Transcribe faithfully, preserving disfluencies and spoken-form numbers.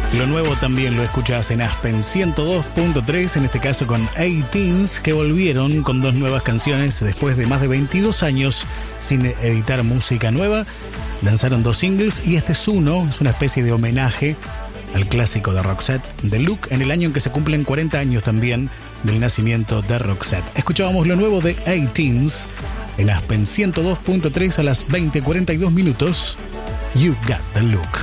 Lo nuevo también lo escuchás en Aspen ciento dos punto tres, en este caso con A-Teens, que volvieron con dos nuevas canciones después de más de veintidós años sin editar música nueva. Lanzaron dos singles y este es uno, es una especie de homenaje al clásico de Roxette, The Look, en el año en que se cumplen cuarenta años también del nacimiento de Roxette. Escuchábamos lo nuevo de A-Teens en Aspen ciento dos punto tres a las veinte cuarenta y dos minutos. You Got The Look.